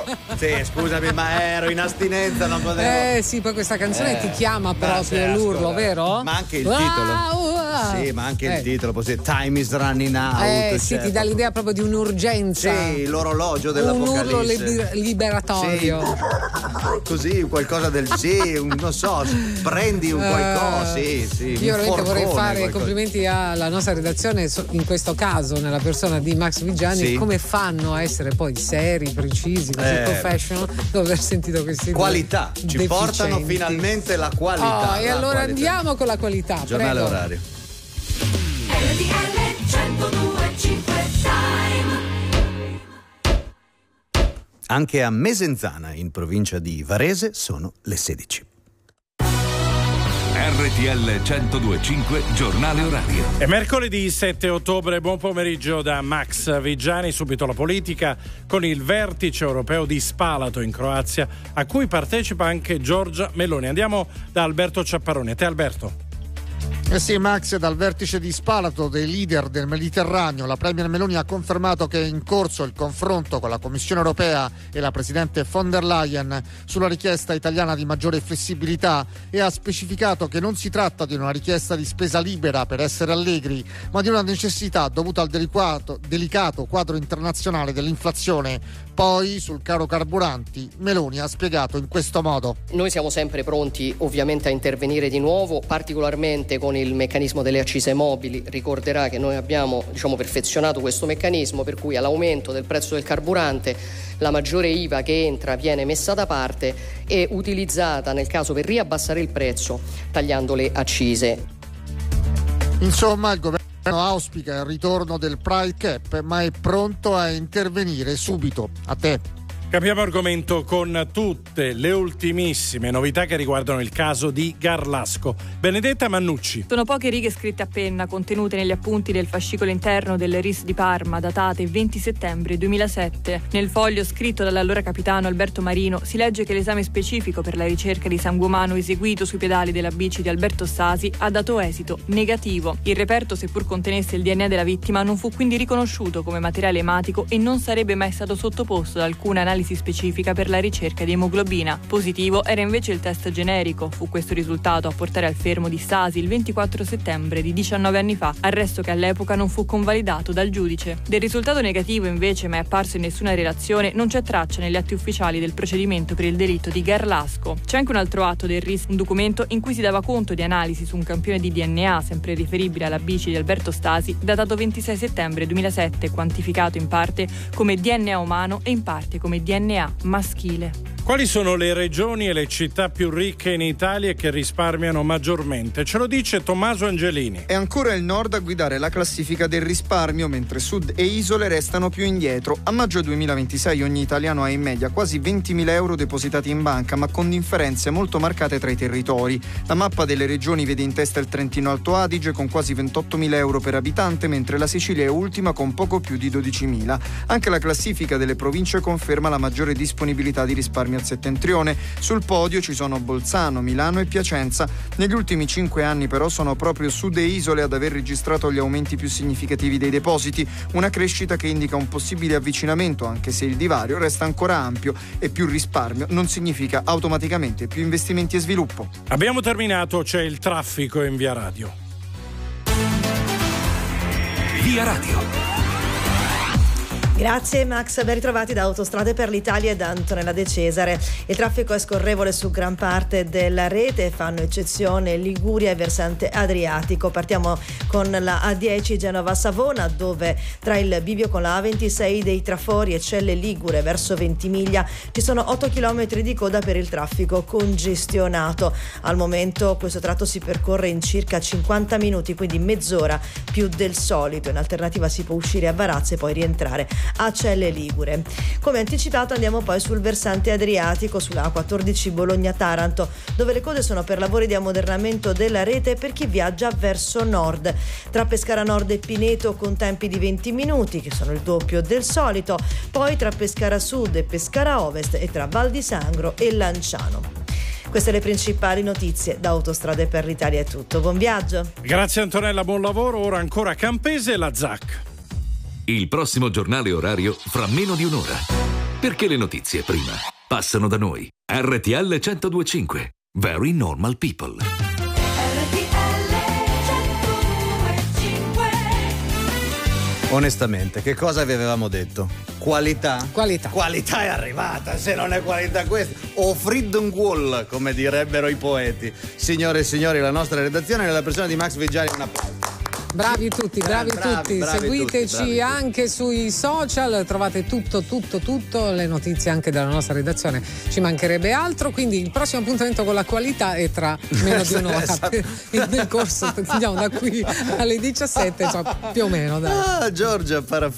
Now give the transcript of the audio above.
Sì, scusami, ma ero in astinenza, non potevo. Sì, poi questa canzone ti chiama proprio l'urlo, vero? Ma anche il titolo. Sì, ma anche il titolo, Time is running out. Sì, ti dà l'idea proprio di un'urgenza. Sì, l'orologio dell'Apocalisse. Un urlo liberatorio. Sì, così, qualcosa del non so, prendi un qualcosa, sì. Io veramente vorrei fare complimenti alla nostra redazione, in questo caso nella persona di Max Vigiani, come fanno a essere poi seri, precisi, così professional, dopo aver sentito questi qualità, ci portano finalmente la qualità. E allora andiamo con la qualità. Giornale orario. Anche a Mesenzana, in provincia di Varese, sono le 16. RTL 102.5 Giornale orario. È mercoledì 7 ottobre, buon pomeriggio da Max Vigiani. Subito la politica con il vertice europeo di Spalato in Croazia, a cui partecipa anche Giorgia Meloni. Andiamo da Alberto Ciapparoni. A te, Alberto. Sì, Max, dal vertice di Spalato dei leader del Mediterraneo, la Premier Meloni ha confermato che è in corso il confronto con la Commissione europea e la Presidente von der Leyen sulla richiesta italiana di maggiore flessibilità e ha specificato che non si tratta di una richiesta di spesa libera per essere allegri, ma di una necessità dovuta al delicato quadro internazionale dell'inflazione. Poi, sul caro carburanti, Meloni ha spiegato in questo modo. Noi siamo sempre pronti ovviamente a intervenire di nuovo, particolarmente con il meccanismo delle accise mobili. Ricorderà che noi abbiamo perfezionato questo meccanismo per cui all'aumento del prezzo del carburante la maggiore IVA che entra viene messa da parte e utilizzata nel caso per riabbassare il prezzo tagliando le accise. Insomma, il governo auspica il ritorno del Price Cap, ma è pronto a intervenire subito. A te. Cambiamo argomento con tutte le ultimissime novità che riguardano il caso di Garlasco. Benedetta Mannucci. Sono poche righe scritte a penna contenute negli appunti del fascicolo interno del RIS di Parma, datate 20 settembre 2007. Nel foglio scritto dall'allora capitano Alberto Marino si legge che l'esame specifico per la ricerca di sangue umano eseguito sui pedali della bici di Alberto Stasi ha dato esito negativo. Il reperto, seppur contenesse il DNA della vittima, non fu quindi riconosciuto come materiale ematico e non sarebbe mai stato sottoposto ad alcuna analisi specifica per la ricerca di emoglobina. Positivo era invece il test generico. Fu questo risultato a portare al fermo di Stasi il 24 settembre di 19 anni fa, arresto che all'epoca non fu convalidato dal giudice. Del risultato negativo invece, mai apparso in nessuna relazione, non c'è traccia negli atti ufficiali del procedimento per il delitto di Garlasco. C'è anche un altro atto del RIS, un documento in cui si dava conto di analisi su un campione di DNA sempre riferibile alla bici di Alberto Stasi, datato 26 settembre 2007, quantificato in parte come DNA umano e in parte come DNA maschile. Quali sono le regioni e le città più ricche in Italia che risparmiano maggiormente? Ce lo dice Tommaso Angelini. È ancora il nord a guidare la classifica del risparmio, mentre sud e isole restano più indietro. A maggio 2026 ogni italiano ha in media quasi 20.000 euro depositati in banca, ma con differenze molto marcate tra i territori. La mappa delle regioni vede in testa il Trentino Alto Adige con quasi 28.000 euro per abitante, mentre la Sicilia è ultima con poco più di 12.000. Anche la classifica delle province conferma la maggiore disponibilità di risparmio al settentrione. Sul podio ci sono Bolzano, Milano e Piacenza. Negli ultimi 5 anni però sono proprio sud e isole ad aver registrato gli aumenti più significativi dei depositi, una crescita che indica un possibile avvicinamento, anche se il divario resta ancora ampio e più risparmio non significa automaticamente più investimenti e sviluppo. Abbiamo terminato, c'è il traffico in Via Radio. Via Radio. Grazie Max, ben ritrovati da Autostrade per l'Italia e da Antonella De Cesare. Il traffico è scorrevole su gran parte della rete, fanno eccezione Liguria e versante Adriatico. Partiamo con la A10 Genova-Savona, dove tra il bivio con la A26 dei Trafori e Celle Ligure verso Ventimiglia ci sono 8 km di coda per il traffico congestionato. Al momento questo tratto si percorre in circa 50 minuti, quindi mezz'ora più del solito. In alternativa si può uscire a Varazze e poi rientrare a Celle Ligure. Come anticipato andiamo poi sul versante Adriatico, sulla A14 Bologna-Taranto, dove le code sono per lavori di ammodernamento della rete per chi viaggia verso nord. Tra Pescara Nord e Pineto con tempi di 20 minuti, che sono il doppio del solito, poi tra Pescara Sud e Pescara Ovest e tra Val di Sangro e Lanciano. Queste le principali notizie. Da Autostrade per l'Italia è tutto. Buon viaggio. Grazie Antonella, buon lavoro. Ora ancora Campese e la ZAC. Il prossimo giornale orario fra meno di un'ora. Perché le notizie prima passano da noi. RTL 102.5. Very normal people. Onestamente, che cosa vi avevamo detto? Qualità? Qualità è arrivata, se non è qualità questa. O freedom wall, come direbbero i poeti. Signore e signori, la nostra redazione nella persona di Max Viggiani, un applauso. Bravi tutti. Seguiteci tutti. Anche sui social, trovate tutto, le notizie anche dalla nostra redazione. Ci mancherebbe altro, quindi il prossimo appuntamento con la qualità è tra meno di un'ora. Nel corso andiamo da qui alle 17, più o meno. Dai. Giorgia Parafà.